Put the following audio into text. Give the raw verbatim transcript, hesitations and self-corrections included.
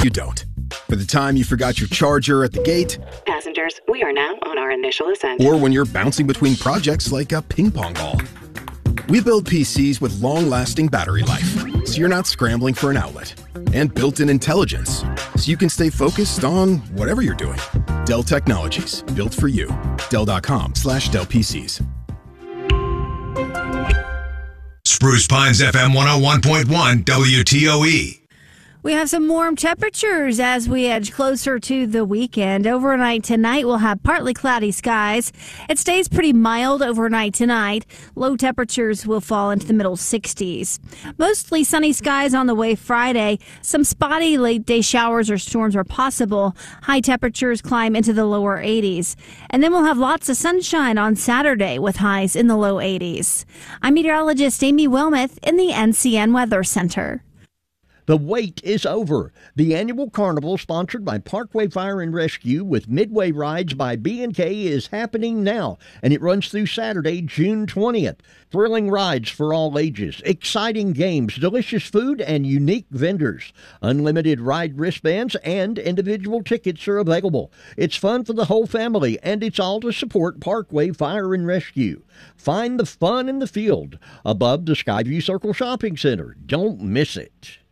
you don't. For the time you forgot your charger at the gate. Passengers, we are now on our initial ascent. Or when you're bouncing between projects like a ping pong ball. We build P Cs with long-lasting battery life, so you're not scrambling for an outlet. And built-in intelligence, so you can stay focused on whatever you're doing. Dell Technologies, built for you. Dell.com slash Dell PCs. Spruce Pines F M one oh one point one W T O E. We have some warm temperatures as we edge closer to the weekend. Overnight tonight, we'll have partly cloudy skies. It stays pretty mild overnight tonight. Low temperatures will fall into the middle sixties. Mostly sunny skies on the way Friday. Some spotty late-day showers or storms are possible. High temperatures climb into the lower eighties. And then we'll have lots of sunshine on Saturday with highs in the low eighties. I'm meteorologist Amy Wilmoth in the N C N Weather Center. The wait is over. The annual carnival sponsored by Parkway Fire and Rescue with Midway Rides by B and K is happening now, and it runs through Saturday, June twentieth. Thrilling rides for all ages, exciting games, delicious food, and unique vendors. Unlimited ride wristbands and individual tickets are available. It's fun for the whole family, and it's all to support Parkway Fire and Rescue. Find the fun in the field above the Skyview Circle Shopping Center. Don't miss it.